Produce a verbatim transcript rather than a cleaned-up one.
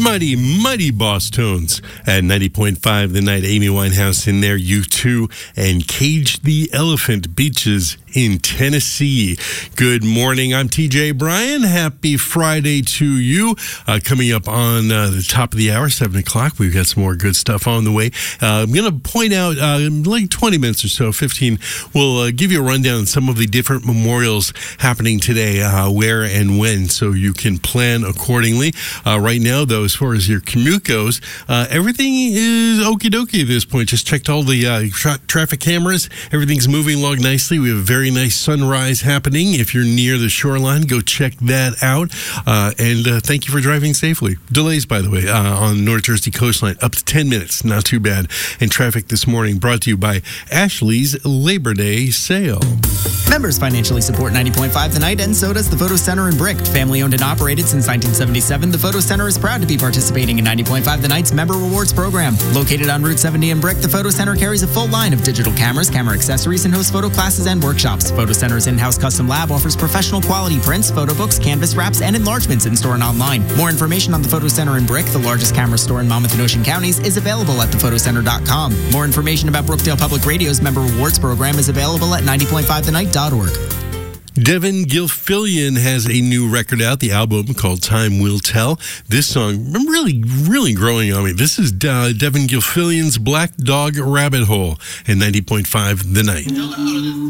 mighty, mighty Boss Tones at ninety point five The Night. Amy Winehouse in there, U two, and Cage the Elephant, Beaches in Tennessee. Good morning. I'm T J Bryan. Happy Friday to you. Uh, coming up on uh, the top of the hour, seven o'clock, we've got some more good stuff on the way. Uh, I'm going to point out, uh, like twenty minutes or so, fifteen, we'll uh, give you a rundown on some of the different memorials happening today, uh, where and when, so you can plan accordingly. Uh, right now, though, as far as your commute goes, uh, everything is okie dokie at this point. Just checked all the uh, tra- traffic cameras. Everything's moving along nicely. We have a very nice sunrise happening. If you're near the shoreline, go check that out. Uh, and uh, thank you for driving safely. Delays, by the way, uh, on North Jersey coastline, up to ten minutes. Not too bad. And traffic this morning brought to you by Ashley's Labor Day Sale. Members financially support ninety point five The Night, and so does the Photo Center in Brick. Family owned and operated since nineteen seventy-seven, the Photo Center is proud to be participating in ninety point five The Night's Member Rewards Program. Located on Route seventy in Brick, the Photo Center carries a full line of digital cameras, camera accessories, and hosts photo classes and workshops. Photo Center's in-house custom lab offers professional quality prints, photo books, canvas wraps, and enlargements in-store and online. More information on the Photo Center in Brick, the largest camera store in Monmouth and Ocean counties, is available at the photo center dot com. More information about Brookdale Public Radio's Member Rewards Program is available at ninety point five the night dot org. Devin Gilfillian has a new record out, the album called Time Will Tell. This song really, really growing on me. This is uh, Devin Gilfillian's Black Dog Rabbit Hole at ninety point five The Night.